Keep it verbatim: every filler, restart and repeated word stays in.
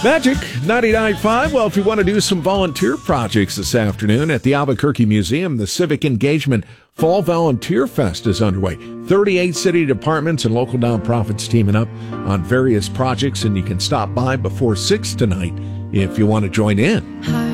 Magic ninety-nine point five. Well, if you want to do some volunteer projects this afternoon at the Albuquerque Museum, the Civic Engagement Fall Volunteer Fest is underway. thirty-eight city departments and local nonprofits teaming up on various projects, and you can stop by before six tonight if you want to join in.